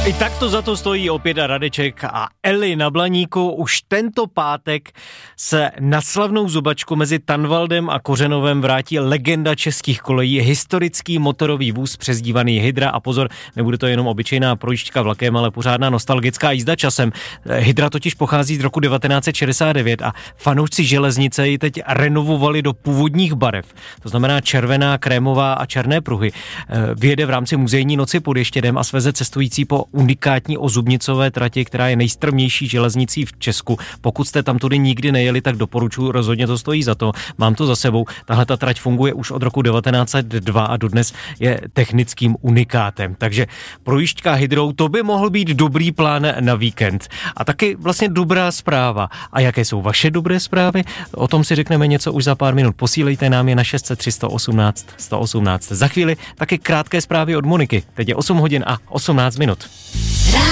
I tak to za to stojí opět Radeček a Eli na Blaníku. Už tento pátek se na slavnou zubačku mezi Tanvaldem a Kořenovem vrátí legenda českých kolejí, historický motorový vůz přezdívaný Hydra. A pozor, nebude to jenom obyčejná projížďka vlakem, ale pořádná nostalgická jízda časem. Hydra totiž pochází z roku 1969 a fanoušci železnice ji teď renovovali do původních barev. To znamená červená, krémová a černé pruhy. Vyjede v rámci muzejní noci pod Ještědem a sveze cestující po unikátní ozubnicové trati, která je nejstrmější železnicí v Česku. Pokud jste tam tudy nikdy nejeli, tak doporučuji, rozhodně to stojí za to. Mám to za sebou. Tahle ta trať funguje už od roku 1902 a dodnes je technickým unikátem. Takže projížďka Hydrou, to by mohl být dobrý plán na víkend. A taky vlastně dobrá zpráva. A jaké jsou vaše dobré zprávy? O tom si řekneme něco už za pár minut. Posílejte nám je na 603 118 118. Za chvíli taky krátké zprávy od Moniky. Teď je 8 hodin a 18 minut.